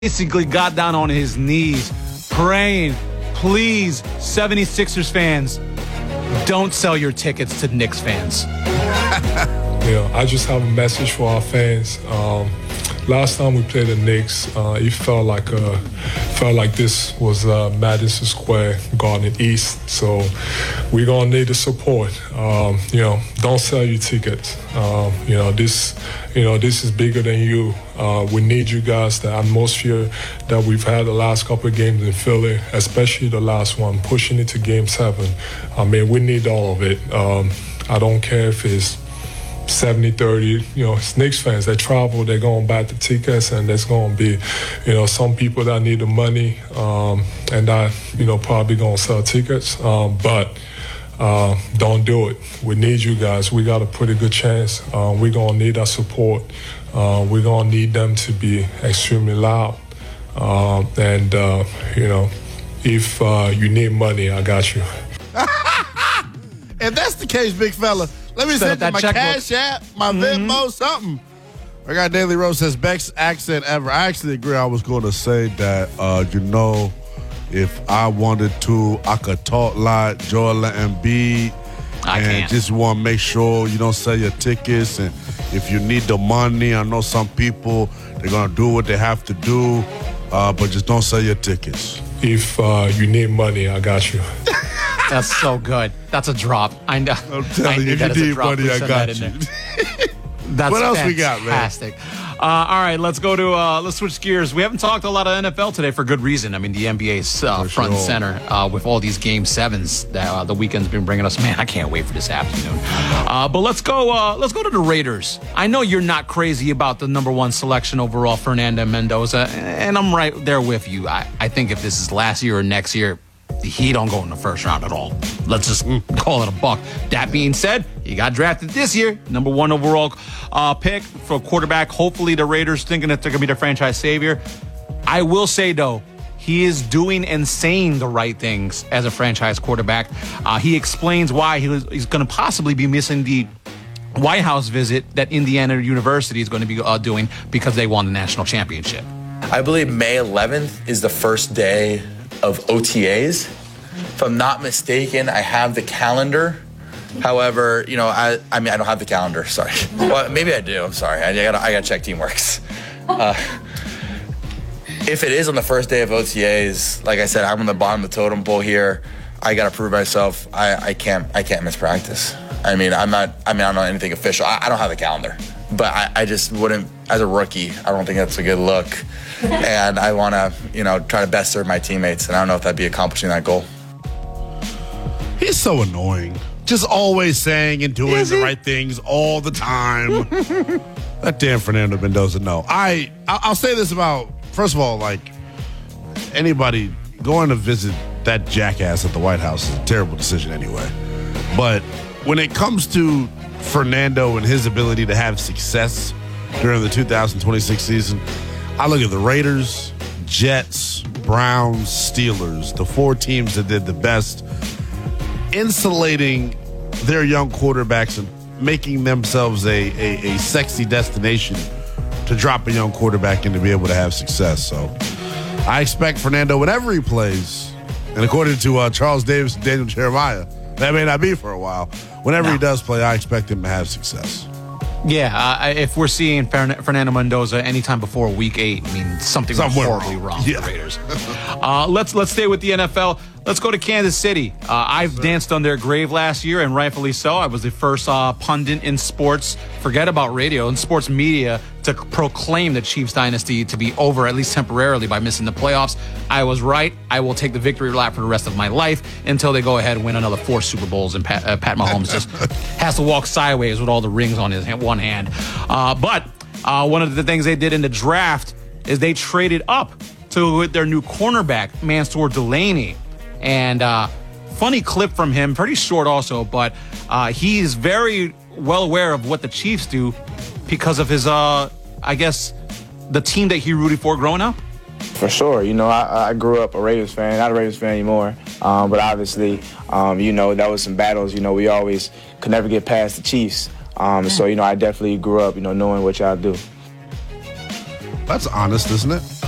basically got down on his knees, praying, please, 76ers fans, don't sell your tickets to Knicks fans. I just have a message for our fans. Last time we played the Knicks, it felt like this was Madison Square Garden East. So we're gonna need the support. Don't sell your tickets. This is bigger than you. We need you guys. The atmosphere that we've had the last couple of games in Philly, especially the last one, pushing it to Game 7. I mean, we need all of it. I don't care if it's 70-30, it's Knicks fans. They travel, they're going to buy the tickets, and there's going to be, some people that need the money, and that, probably going to sell tickets. But don't do it. We need you guys. We got a pretty good chance. We're going to need our support. We're going to need them to be extremely loud. If you need money, I got you. If that's the case, big fella, let me send you my Cash App, my Venmo, something. I got Daily Rose says, best accent ever. I actually agree. I was going to say that, if I wanted to, I could talk like Joel Embiid. And just want to make sure you don't sell your tickets. And if you need the money, I know some people, they're going to do what they have to do, but just don't sell your tickets. If you need money, I got you. That's so good. That's a drop. I know. I'm telling you, if you need money, I got you. That's what else fantastic. We got, man? Fantastic. All right, let's go to let's switch gears. We haven't talked a lot of NFL today for good reason. I mean, the NBA's front and center with all these Game 7s that the weekend's been bringing us. Man, I can't wait for this afternoon. But let's go to the Raiders. I know you're not crazy about the number 1 selection overall, Fernando Mendoza, and I'm right there with you. I think if this is last year or next year, he don't go in the first round at all. Let's just call it a buck. That being said, he got drafted this year, number 1 overall pick for quarterback. Hopefully the Raiders thinking that they're going to be their franchise savior. I will say, though, he is doing and saying the right things as a franchise quarterback. He explains why he's going to possibly be missing the White House visit that Indiana University is going to be doing because they won the national championship. I believe May 11th is the first day of OTAs. If I'm not mistaken, I have the calendar. However, I don't have the calendar. Sorry. Well, maybe I do. I'm sorry. I gotta check Teamworks. If it is on the first day of OTAs, like I said, I'm on the bottom of the totem pole here. I gotta prove myself. I can't miss practice. I don't know anything official. I don't have the calendar, but I just wouldn't. As a rookie, I don't think that's a good look. And I want to, try to best serve my teammates. And I don't know if that'd be accomplishing that goal. He's so annoying. Just always saying and doing the right things all the time. That damn Fernando Mendoza, no. I'll say this about, first of all, like, anybody going to visit that jackass at the White House is a terrible decision anyway. But when it comes to Fernando and his ability to have success during the 2026 season, I look at the Raiders, Jets, Browns, Steelers, the 4 teams that did the best, insulating their young quarterbacks and making themselves a sexy destination to drop a young quarterback and to be able to have success. So I expect Fernando, whenever he plays, and according to Charles Davis and Daniel Jeremiah, that may not be for a while. Whenever he does play, I expect him to have success. Yeah, if we're seeing Fernando Mendoza anytime before Week 8, something went horribly wrong with the Raiders. Let's stay with the NFL. Let's go to Kansas City. I've danced on their grave last year, and rightfully so. I was the first pundit in sports, forget about radio, and sports media to proclaim the Chiefs dynasty to be over, at least temporarily, by missing the playoffs. I was right. I will take the victory lap for the rest of my life until they go ahead and win another 4 Super Bowls, and Pat Mahomes just has to walk sideways with all the rings on his one hand. But one of the things they did in the draft is they traded up to their new cornerback, Mansour Delaney. And funny clip from him, pretty short also, but he's very well aware of what the Chiefs do because of his, the team that he rooted for growing up. For sure. I grew up a Ravens fan, not a Ravens fan anymore, but obviously, that was some battles. We always could never get past the Chiefs. So, I definitely grew up, knowing what y'all do. That's honest, isn't it?